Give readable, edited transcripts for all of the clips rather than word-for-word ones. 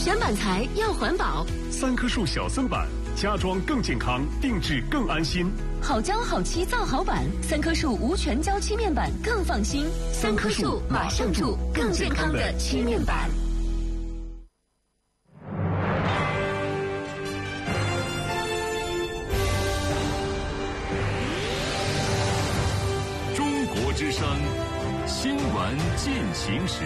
选板材要环保 ，3棵树小森板，家装更健康，定制更安心。 好胶好漆造好板，3棵树无全胶漆面板更放心。3棵树马上住更健康的漆面板。 中国之声新闻进行时。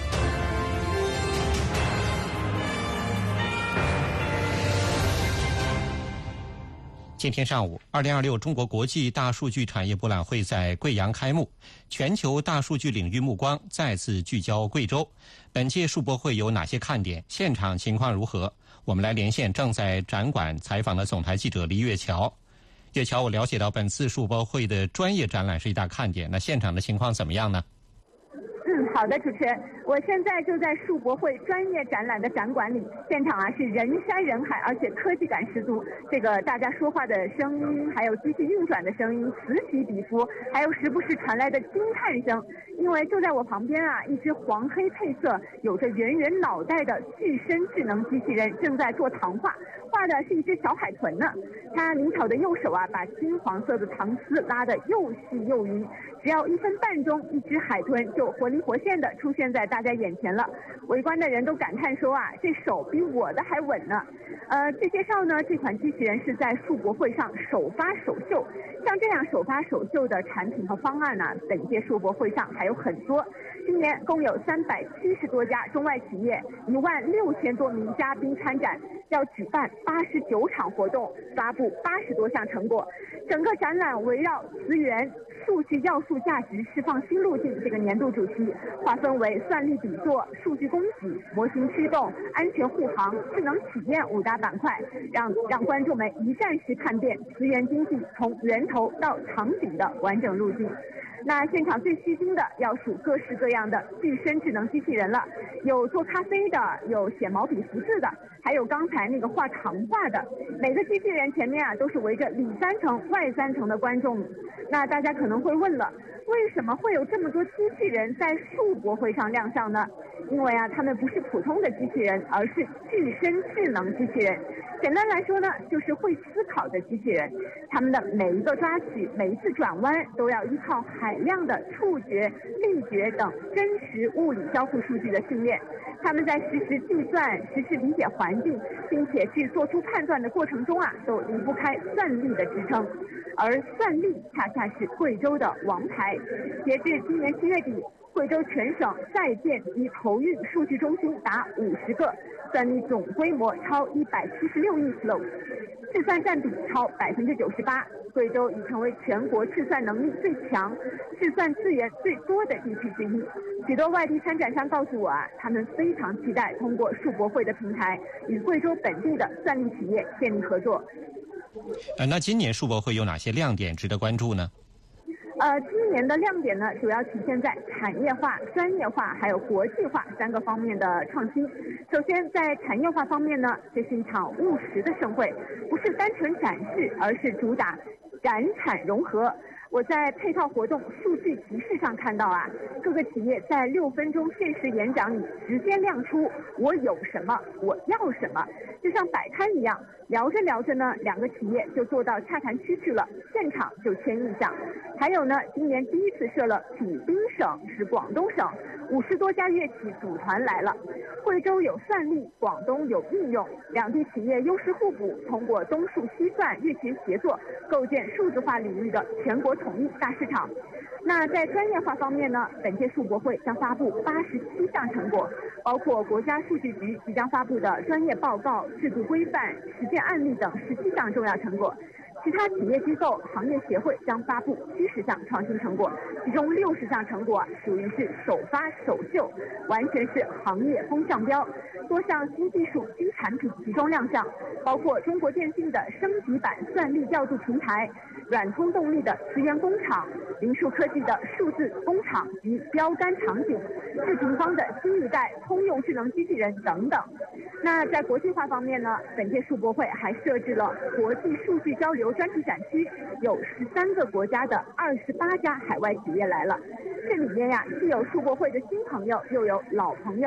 今天上午，2026中国国际大数据产业博览会在贵阳开幕，全球大数据领域目光再次聚焦贵州。本届数博会有哪些看点？现场情况如何？我们来连线正在展馆采访的总台记者黎月桥。月桥，我了解到本次数博会的专业展览是一大看点，那现场的情况怎么样呢？ 好的，主持人，我现在就在数博会专业展览的展馆里，现场是人山人海，而且科技感十足。这个大家说话的声音，还有机器运转的声音此起彼伏，还有时不时传来的惊叹声。因为就在我旁边一只黄黑配色、有着圆圆脑袋的具身智能机器人正在做糖画，画的是一只小海豚呢。它灵巧的右手把金黄色的糖丝拉得又细又匀，只要1分半钟，一只海豚就活灵活现的出现在大家眼前了。围观的人都感叹说这手比我的还稳呢。据介绍呢，这款机器人是在数博会上首发首秀。像这样首发首秀的产品和方案本届数博会上还有很多。今年共有370多家中外企业，16000多名嘉宾参展，要举办89场活动，发布80多项成果。整个展览围绕词源、数据要素价值释放新路径这个年度主题，划分为算力比作、数据供给、模型驱动、安全护航、智能体验5大板块，让观众们一站式看遍词源经济从源头到场景的完整路径。那现场最吸睛的要数各式各样的具身智能机器人了，有做咖啡的，有写毛笔识字的，还有刚才那个画糖画的。每个机器人前面都是围着里3层外3层的观众。那大家可能会问了，为什么会有这么多机器人在数博会上亮相呢？因为他们不是普通的机器人，而是具身智能机器人。简单来说呢，就是会思考的机器人。他们的每一个抓取、每一次转弯都要依靠海量的触觉、力觉等真实物理交互数据的训练。他们在实时计算、实时理解环境，并且去做出判断的过程中都离不开算力的支撑。而算力恰恰是贵州的王牌。截至今年7月底，贵州全省在建及投运数据中心达50个，算力总规模超176亿 flow， 计算占比超98%。贵州已成为全国计算能力最强、计算资源最多的地区之一。许多外地参展商告诉我他们非常期待通过数博会的平台与贵州本地的算力企业建立合作。 那今年数博会有哪些亮点值得关注呢？ 今年的亮点呢，主要体现在产业化、专业化还有国际化3个方面的创新。首先，在产业化方面呢，这是一场务实的盛会，不是单纯展示，而是主打展产融合。我在配套活动数据集市上看到各个企业在6分钟限时演讲里直接亮出我有什么，我要什么，就像摆摊一样。聊着聊着呢，2个企业就坐到洽谈区去了，现场就签意向。还有呢，今年第1次设了毗邻省，是广东省，50多家乐器组团来了。贵州有算力，广东有应用，2地企业优势互补，通过东数西算乐器协作，构建数字化领域的全国统一大市场。那在专业化方面呢，本届数博会将发布87项成果，包括国家数据局即将发布的专业报告、制度规范、实践案例等17项重要成果。其他企业机构、行业协会将发布70项创新成果，其中60项成果属于是首发首秀，完全是行业风向标。多项新技术、新产品集中亮相，包括中国电信的升级版算力调度平台、软通动力的词源工厂、零数科技的数字工厂及标杆场景、智平方的新一代通用智能机器人等等。那在国际化方面呢，本届数博会还设置了国际数据交流专题展区，有13个国家的28家海外企业来了。这里面既有数博会的新朋友，又有老朋友。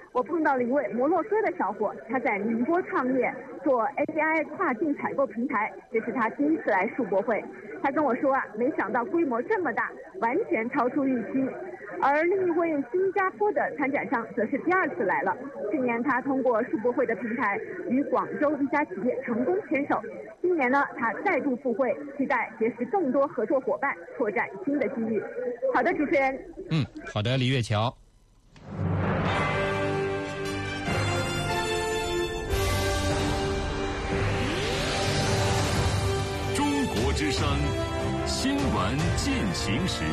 我碰到了一位摩洛哥的小伙，他在宁波创业，做 AI 跨境采购平台，这是他第一次来数博会。他跟我说没想到规模这么大，完全超出预期。而另一位新加坡的参展商则是第二次来了。去年他通过数博会的平台与广州一家企业成功牵手，今年呢他再度赴会，期待结识更多合作伙伴，拓展新的机遇。好的，主持人。 好的，李月桥。 中国之声新闻进行时。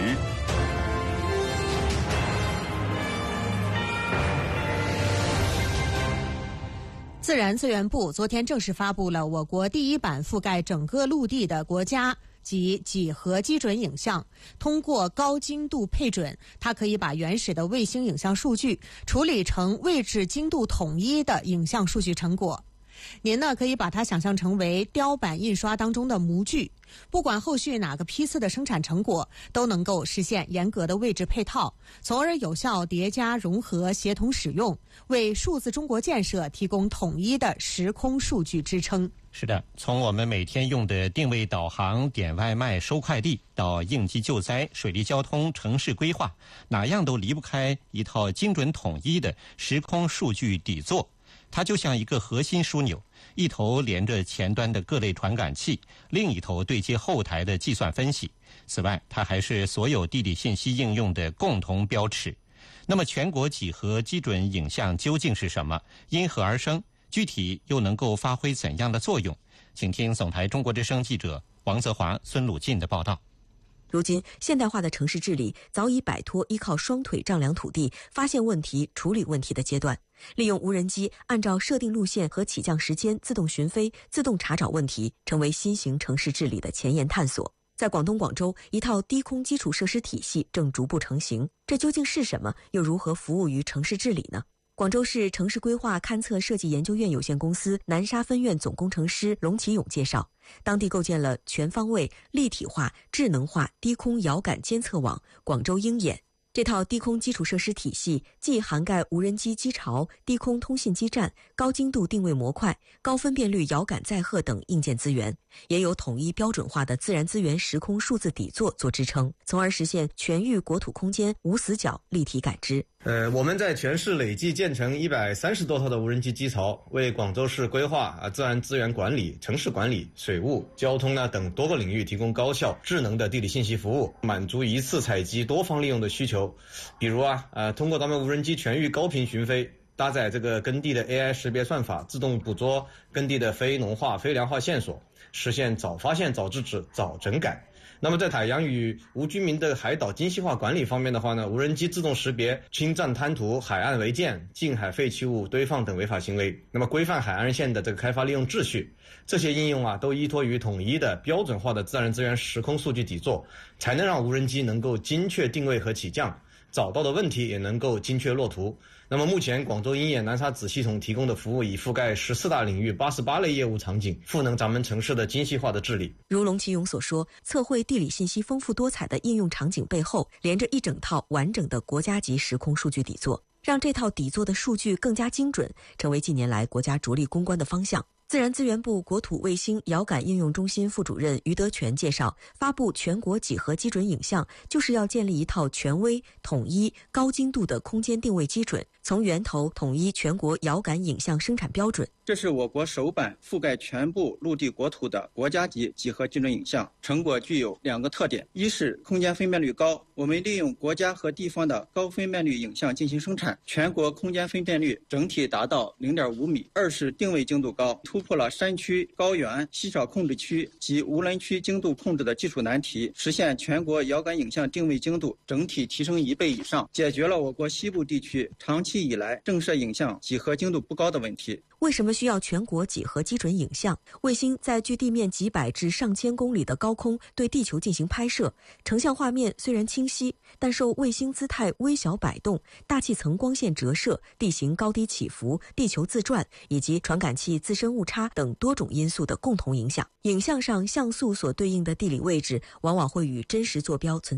自然资源部昨天正式发布了我国第一版覆盖整个陆地的国家及几何基准影像。通过高精度配准，它可以把原始的卫星影像数据处理成位置精度统一的影像数据成果。您呢可以把它想象成为雕版印刷当中的模具，不管后续哪个批次的生产成果，都能够实现严格的位置配套，从而有效叠加融合协同使用，为数字中国建设提供统一的时空数据支撑。 是的，从我们每天用的定位导航、点外卖、收快递，到应急救灾、水利交通、城市规划，哪样都离不开一套精准统一的时空数据底座。它就像一个核心枢纽，一头连着前端的各类传感器，另一头对接后台的计算分析。此外，它还是所有地理信息应用的共同标尺。那么全国几何基准影像究竟是什么？因何而生？具体又能够发挥怎样的作用？请听总台中国之声记者王泽华、孙鲁进的报道。 如今，现代化的城市治理早已摆脱依靠双腿丈量土地、发现问题、处理问题的阶段，利用无人机按照设定路线和起降时间自动巡飞、自动查找问题，成为新型城市治理的前沿探索。在广东广州，一套低空基础设施体系正逐步成型，这究竟是什么？又如何服务于城市治理呢？广州市城市规划勘测设计研究院有限公司南沙分院总工程师龙启勇介绍，当地构建了全方位、立体化、智能化低空遥感监测网广州鹰眼。这套低空基础设施体系既涵盖无人机机巢、低空通信基站、高精度定位模块、高分辨率遥感载荷等硬件资源，也有统一标准化的自然资源时空数字底座做支撑，从而实现全域国土空间无死角立体感知。 我们在全市累计建成130多套的无人机机巢，为广州市规划、自然资源管理、城市管理、水务、交通等多个领域提供高效、智能的地理信息服务，满足一次采集、多方利用的需求。比如通过咱们无人机全域高频巡飞，搭载这个耕地的 AI 识别算法，自动捕捉耕地的非农化、非粮化线索，实现早发现、早制止、早整改。那么在海洋与无居民的海岛精细化管理方面的话呢，无人机自动识别侵占滩涂、海岸违建、近海废弃物堆放等违法行为，那么规范海岸线的这个开发利用秩序。这些应用都依托于统一的标准化的自然资源时空数据底座，才能让无人机能够精确定位和起降，找到的问题也能够精确落图。那么目前广州鹰眼南沙子系统提供的服务已覆盖14大领域88类业务场景，赋能咱们城市的精细化的治理。 如龙启勇所说，测绘地理信息丰富多彩的应用场景背后，连着一整套完整的国家级时空数据底座，让这套底座的数据更加精准，成为近年来国家着力攻关的方向。自然资源部国土卫星遥感应用中心副主任于德全介绍，发布全国几何基准影像，就是要建立一套权威、统一、高精度的空间定位基准，从源头统一全国遥感影像生产标准。 这是我国首版覆盖全部陆地国土的国家级几何基准影像，成果具有2个特点：一是空间分辨率高，我们利用国家和地方的高分辨率影像进行生产，全国空间分辨率整体达到0.5米；二是定位精度高，突破了山区、高原、稀少控制区及无人区精度控制的技术难题，实现全国遥感影像定位精度整体提升1倍以上，解决了我国西部地区长期以来震慑影像几何精度不高的问题。 为什么需要全国几何基准影像？卫星在距地面几百至上千公里的高空对地球进行拍摄，成像画面虽然清晰，但受卫星姿态微小摆动、大气层光线折射、地形高低起伏、地球自转以及传感器自身误差等多种因素的共同影响。影像上像素所对应的地理位置往往会与真实坐标存